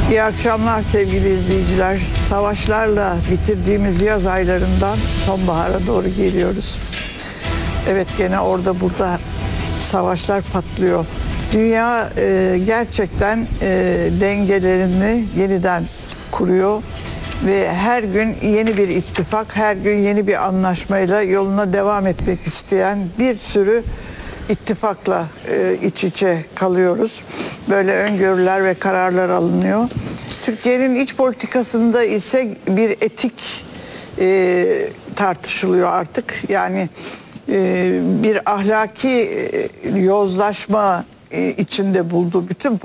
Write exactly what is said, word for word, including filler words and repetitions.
İyi akşamlar sevgili izleyiciler. Savaşlarla bitirdiğimiz yaz aylarından sonbahara doğru geliyoruz. Evet, gene orada burada savaşlar patlıyor. Dünya e, gerçekten e, dengelerini yeniden kuruyor ve her gün yeni bir ittifak, her gün yeni bir anlaşmayla yoluna devam etmek isteyen bir sürü ittifakla e, iç içe kalıyoruz. Böyle öngörüler ve kararlar alınıyor. Türkiye'nin iç politikasında ise bir etik e, tartışılıyor artık. Yani e, bir ahlaki e, yozlaşma e, içinde bulduğu bütün